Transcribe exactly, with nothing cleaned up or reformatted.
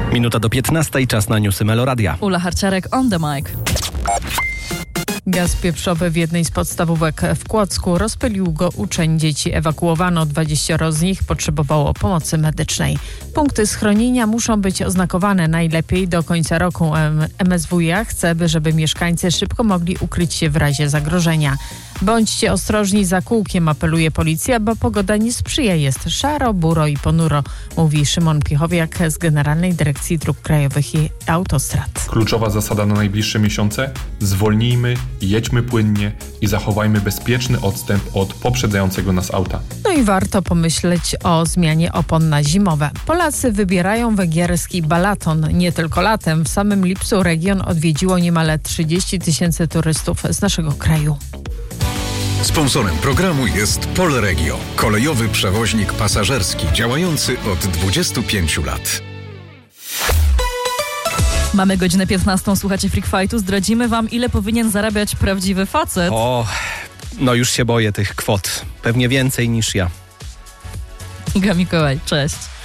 Minuta do piętnastej, czas na newsy Meloradia. Ula Harciarek on the mic. Gaz pieprzowy w jednej z podstawówek w Kłodzku rozpylił go uczeń. Dzieci ewakuowano, dwadzieścia z nich potrzebowało pomocy medycznej. Punkty schronienia muszą być oznakowane najlepiej do końca roku. M S W iA chce, żeby mieszkańcy szybko mogli ukryć się w razie zagrożenia. Bądźcie ostrożni za kółkiem, apeluje policja, bo pogoda nie sprzyja. Jest szaro, buro i ponuro, mówi Szymon Piechowiak z Generalnej Dyrekcji Dróg Krajowych i Autostrad. Kluczowa zasada na najbliższe miesiące: zwolnijmy, jedźmy płynnie i zachowajmy bezpieczny odstęp od poprzedzającego nas auta. No i warto pomyśleć o zmianie opon na zimowe. Polacy wybierają węgierski Balaton. Nie tylko latem. W samym lipcu region odwiedziło niemal trzydzieści tysięcy turystów z naszego kraju. Sponsorem programu jest Polregio, kolejowy przewoźnik pasażerski działający od dwudziestu pięciu lat. Mamy godzinę piętnastą, słuchacie Freak Fightu. Zdradzimy wam, ile powinien zarabiać prawdziwy facet. O, no już się boję tych kwot. Pewnie więcej niż ja. Iga Mikołaj, cześć.